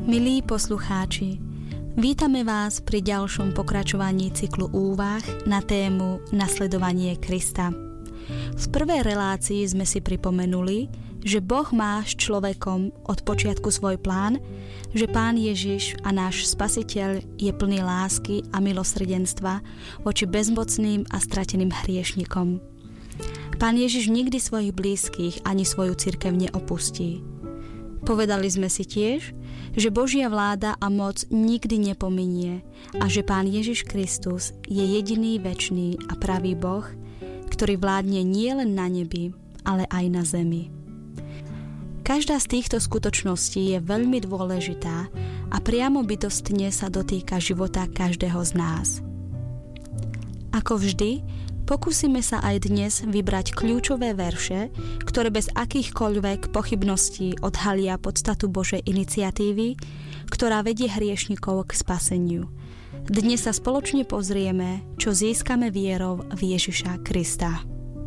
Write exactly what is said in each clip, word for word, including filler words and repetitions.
Milí poslucháči, vítame vás pri ďalšom pokračovaní cyklu úvah na tému Nasledovanie Krista. V prvej relácii sme si pripomenuli, že Boh má s človekom od počiatku svoj plán, že Pán Ježiš a náš Spasiteľ je plný lásky a milosrdenstva voči bezmocným a strateným hriešnikom. Pán Ježiš nikdy svojich blízkych ani svoju cirkev neopustí. Povedali sme si tiež, že Božia vláda a moc nikdy nepominie a že Pán Ježiš Kristus je jediný večný a pravý Boh, ktorý vládne nielen na nebi, ale aj na zemi. Každá z týchto skutočností je veľmi dôležitá a priamo bytostne sa dotýka života každého z nás. Ako vždy, pokúsime sa aj dnes vybrať kľúčové verše, ktoré bez akýchkoľvek pochybností odhalia podstatu Božej iniciatívy, ktorá vedie hriešnikov k spaseniu. Dnes sa spoločne pozrieme, čo získame vierou v Ježiša Krista.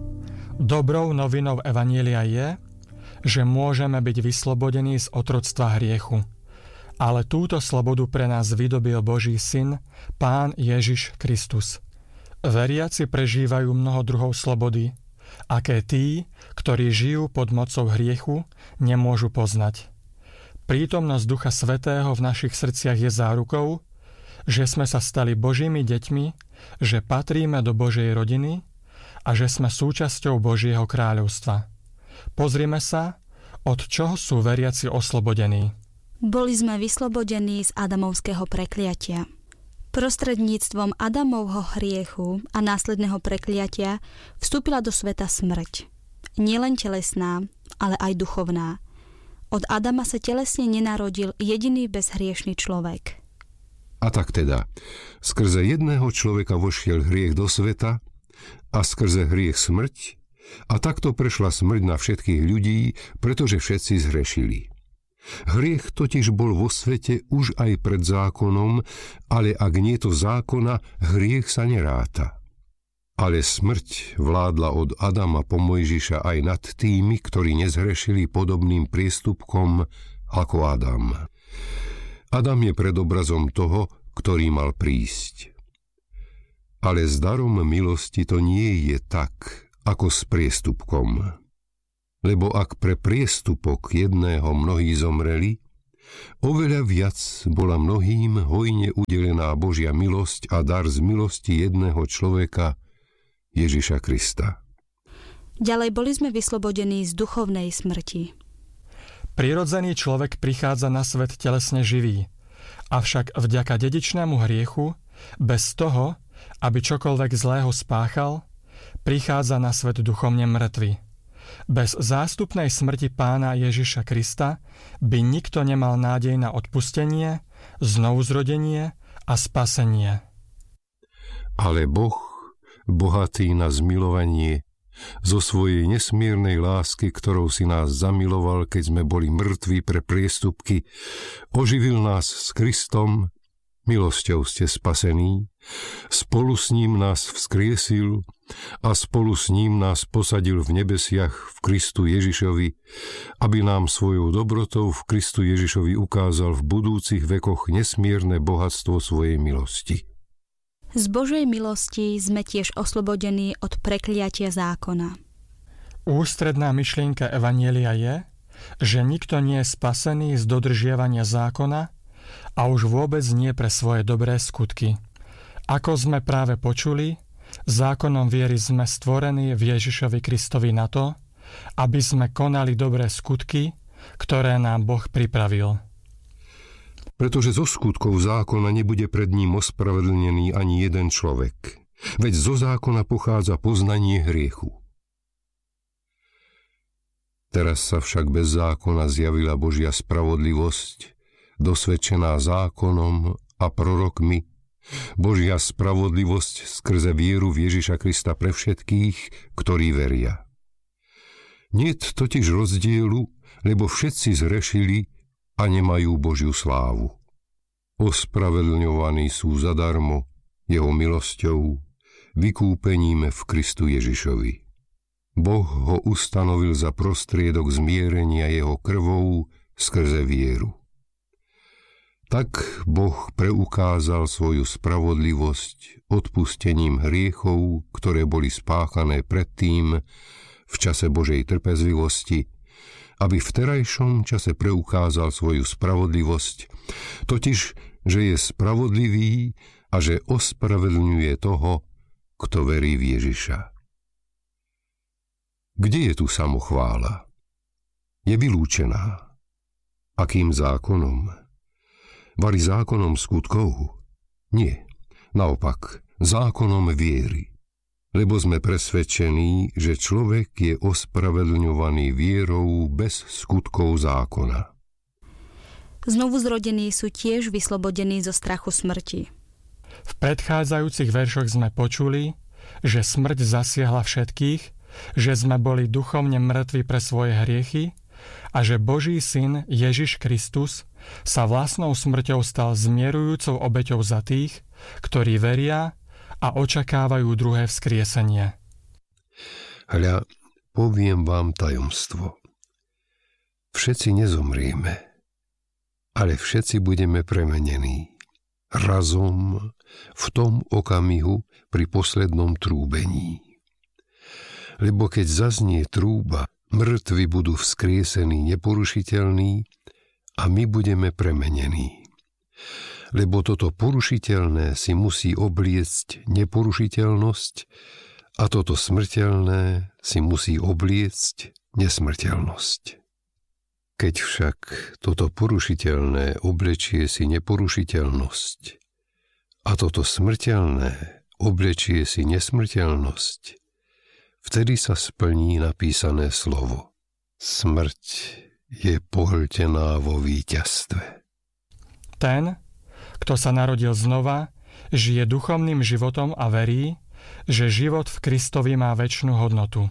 Dobrou novinou evanjelia je, že môžeme byť vyslobodení z otroctva hriechu. Ale túto slobodu pre nás vydobil Boží syn, Pán Ježiš Kristus. Veriaci prežívajú mnoho druhov slobody, aké tí, ktorí žijú pod mocou hriechu, nemôžu poznať. Prítomnosť Ducha Svätého v našich srdciach je zárukou, že sme sa stali Božími deťmi, že patríme do Božej rodiny a že sme súčasťou Božieho kráľovstva. Pozrime sa, od čoho sú veriaci oslobodení. Boli sme vyslobodení z Adamovského prekliatia. Prostredníctvom Adamovho hriechu a následného prekliatia vstúpila do sveta smrť. Nielen telesná, ale aj duchovná. Od Adama sa telesne nenarodil jediný bezhriešny človek. A tak teda, skrze jedného človeka vošiel hriech do sveta a skrze hriech smrť, a takto prešla smrť na všetkých ľudí, pretože všetci zhrešili. Hriech totiž bol vo svete už aj pred zákonom, ale ak nie to zákona, hriech sa neráta. Ale smrť vládla od Adama po Mojžiša aj nad tými, ktorí nezhrešili podobným priestupkom ako Adam. Adam je predobrazom toho, ktorý mal prísť. Ale s darom milosti to nie je tak, ako s priestupkom. Lebo ak pre priestupok jedného mnohí zomreli, oveľa viac bola mnohým hojne udelená Božia milosť a dar z milosti jedného človeka, Ježiša Krista. Ďalej boli sme vyslobodení z duchovnej smrti. Prirodzený človek prichádza na svet telesne živý, avšak vďaka dedičnému hriechu, bez toho, aby čokoľvek zlého spáchal, prichádza na svet duchovne mŕtvy. Bez zástupnej smrti Pána Ježiša Krista by nikto nemal nádej na odpustenie, znovuzrodenie a spasenie. Ale Boh, bohatý na zmilovanie, zo svojej nesmiernej lásky, ktorou si nás zamiloval, keď sme boli mŕtvi pre priestupky, oživil nás s Kristom, milosťou ste spasení, spolu s ním nás vzkriesil a spolu s ním nás posadil v nebesiach v Kristu Ježišovi, aby nám svojou dobrotou v Kristu Ježišovi ukázal v budúcich vekoch nesmierne bohatstvo svojej milosti. Z Božej milosti sme tiež oslobodení od prekliatia zákona. Ústredná myšlienka evanjelia je, že nikto nie je spasený z dodržiavania zákona a už vôbec nie pre svoje dobré skutky. Ako sme práve počuli, zákonom viery sme stvorení v Ježišovi Kristovi na to, aby sme konali dobré skutky, ktoré nám Boh pripravil. Pretože zo skutkov zákona nebude pred ním ospravedlnený ani jeden človek, veď zo zákona pochádza poznanie hriechu. Teraz sa však bez zákona zjavila Božia spravodlivosť, dosvedčená zákonom a prorokmi, Božia spravodlivosť skrze vieru v Ježiša Krista pre všetkých, ktorí veria. Niet totiž rozdielu, lebo všetci zhrešili a nemajú Božiu slávu. Ospravedlňovaní sú zadarmo jeho milosťou, vykúpením v Kristu Ježišovi. Boh ho ustanovil za prostriedok zmierenia jeho krvou skrze vieru. Tak Boh preukázal svoju spravodlivosť odpustením hriechov, ktoré boli spáchané predtým v čase Božej trpezlivosti, aby v terajšom čase preukázal svoju spravodlivosť, totiž, že je spravodlivý a že ospravedlňuje toho, kto verí v Ježiša. Kde je tu samochvála? Je vylúčená. Akým zákonom? Vari zákonom skutkov? Nie, naopak, zákonom viery. Lebo sme presvedčení, že človek je ospravedlňovaný vierou bez skutkov zákona. Znovuzrodení sú tiež vyslobodení zo strachu smrti. V predchádzajúcich veršoch sme počuli, že smrť zasiahla všetkých, že sme boli duchovne mŕtvi pre svoje hriechy a že Boží syn Ježiš Kristus sa vlastnou smrťou stal zmierujúcou obeťou za tých, ktorí veria a očakávajú druhé vzkriesenie. Hľa, poviem vám tajomstvo. Všetci nezomrieme, ale všetci budeme premenení. Razom, v tom okamihu pri poslednom trúbení. Lebo keď zaznie trúba, mŕtvi budú vzkriesení neporušiteľní a my budeme premenení. Lebo toto porušiteľné si musí obliecť neporušiteľnosť a toto smrteľné si musí obliecť nesmrteľnosť. Keď však toto porušiteľné oblečie si neporušiteľnosť a toto smrteľné oblečie si nesmrteľnosť, vtedy sa splní napísané slovo. Smrť je pohltená vo víťazstve. Ten, kto sa narodil znova, žije duchovným životom a verí, že život v Kristovi má večnú hodnotu.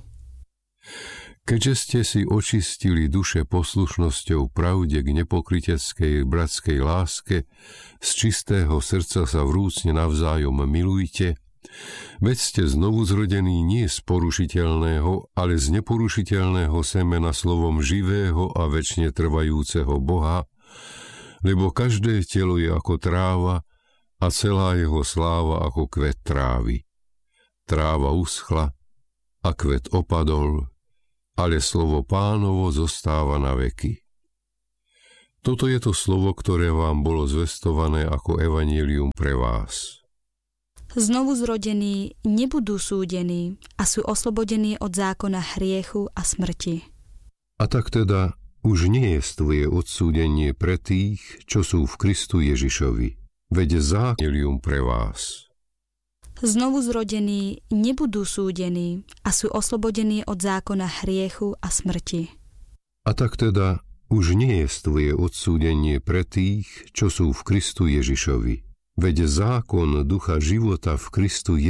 Keďže ste si očistili duše poslušnosťou pravde k nepokryteckej bratskej láske, z čistého srdca sa vrúcne navzájom milujte, veď ste znovu zrodení nie z porušiteľného, ale z neporušiteľného semena slovom živého a večne trvajúceho Boha, lebo každé telo je ako tráva a celá jeho sláva ako kvet trávy. Tráva uschla a kvet opadol, ale slovo Pánovo zostáva na veky. Toto je to slovo, ktoré vám bolo zvestované ako evanjelium pre vás. Znovuzrodení nebudú súdení a sú oslobodení od zákona hriechu a smrti. A tak teda už nie je tvoje odsúdenie pre tých, čo sú v Kristu Ježišovi, veď zákon pre vás. Znovuzrodení nebudú súdení a sú oslobodení od zákona hriechu a smrti. A tak teda už nie je tvoje odsúdenie pre tých, čo sú v Kristu Ježišovi, veď zákon ducha života v Kristu